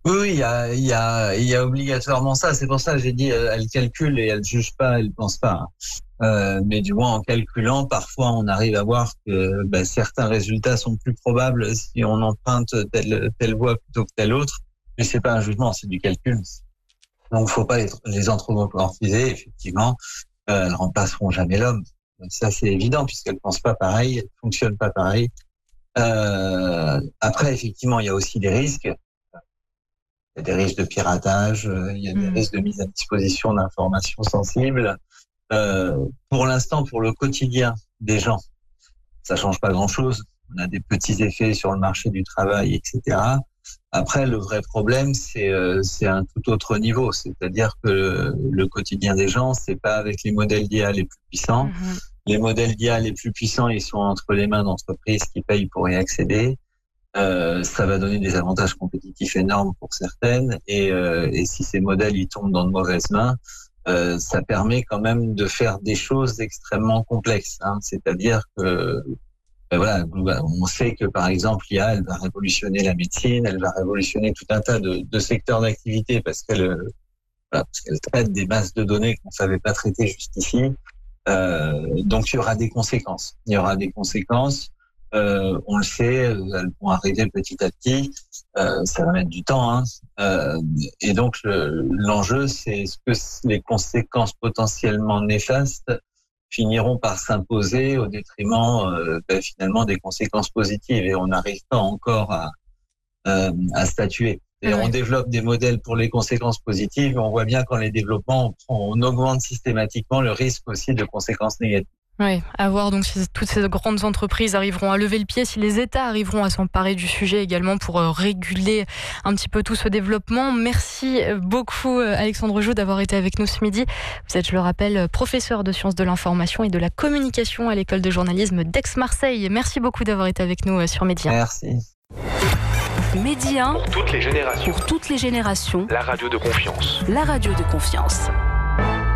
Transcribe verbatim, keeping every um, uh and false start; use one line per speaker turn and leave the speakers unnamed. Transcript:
Oui, oui, il y a, il y a, il y a obligatoirement ça. C'est pour ça que j'ai dit, euh, elle calcule et elle juge pas, elle pense pas. Euh, mais du moins, en calculant, parfois, on arrive à voir que ben, certains résultats sont plus probables si on emprunte telle, telle voie plutôt que telle autre. Mais c'est pas un jugement, c'est du calcul. Donc, faut pas les, les anthropomorphiser. Effectivement, euh, elles remplaceront jamais l'homme. Ça, c'est évident puisqu'elles pensent pas pareil, elles fonctionnent pas pareil. Euh, après, effectivement, il y a aussi des risques. Il y a des risques de piratage, euh, il y a des
Mmh.
risques de mise à disposition d'informations sensibles. Euh, pour l'instant, pour le quotidien des gens, ça change pas grand-chose. On a des petits effets sur le marché du travail, et cetera. Après, le vrai problème, c'est euh, c'est un tout autre niveau. C'est-à-dire que le, le quotidien des gens, c'est pas avec les modèles d'I A les plus puissants.
Mmh.
Les modèles d'I A les plus puissants, ils sont entre les mains d'entreprises qui payent pour y accéder. Euh, ça va donner des avantages compétitifs énormes pour certaines, et, euh, et si ces modèles ils tombent dans de mauvaises mains, euh, ça permet quand même de faire des choses extrêmement complexes. Hein. C'est-à-dire que ben voilà, on sait que par exemple l'I A, elle va révolutionner la médecine, elle va révolutionner tout un tas de, de secteurs d'activité parce qu'elle voilà, parce qu'elle traite des masses de données qu'on ne savait pas traiter jusqu'ici. Euh, donc il y aura des conséquences. Il y aura des conséquences. Euh, on le sait, elles vont arriver petit à petit. Euh, ça va mettre du temps. Hein. Euh, et donc le, l'enjeu, c'est est-ce que les conséquences potentiellement néfastes finiront par s'imposer au détriment euh, ben, finalement des conséquences positives. Et on n'arrive pas encore à, euh, à statuer. Et
Ouais.
on développe des modèles pour les conséquences positives, mais on voit bien qu'en les développant, on, on augmente systématiquement le risque aussi de conséquences négatives.
Oui, à voir donc si toutes ces grandes entreprises arriveront à lever le pied, si les États arriveront à s'emparer du sujet également pour euh, réguler un petit peu tout ce développement. Merci beaucoup Alexandre Joux d'avoir été avec nous ce midi. Vous êtes, je le rappelle, professeur de sciences de l'information et de la communication à l'école de journalisme d'Aix-Marseille. Merci beaucoup d'avoir été avec nous sur Média.
Merci.
Média
pour toutes les générations.
Pour toutes les générations.
La radio de confiance.
La radio de confiance.